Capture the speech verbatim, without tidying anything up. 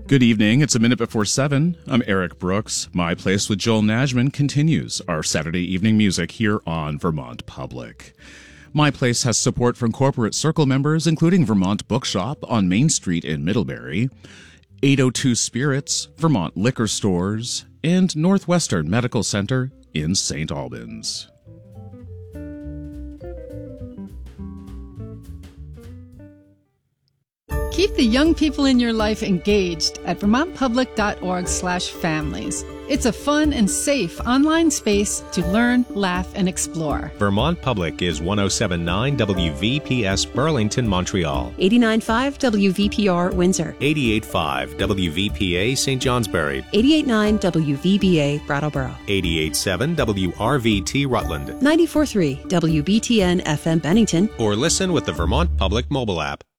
Good evening. It's a minute before seven. I'm Eric Brooks. My Place with Joel Najman continues our Saturday evening music here on Vermont Public. My Place has support from Corporate Circle members, including Vermont Bookshop on Main Street in Middlebury, eight oh two Spirits, Vermont Liquor Stores, and Northwestern Medical Center in Saint Albans. Keep the young people in your life engaged at vermontpublic.org slash families. It's a fun and safe online space to learn, laugh, and explore. Vermont Public is one oh seven point nine W V P S Burlington, Montreal. eighty-nine point five W V P R Windsor. eighty-eight point five W V P A Saint Johnsbury. eighty-eight point nine W V B A Brattleboro. eighty-eight point seven W R V T Rutland. ninety-four point three W B T N F M Bennington. Or listen with the Vermont Public mobile app.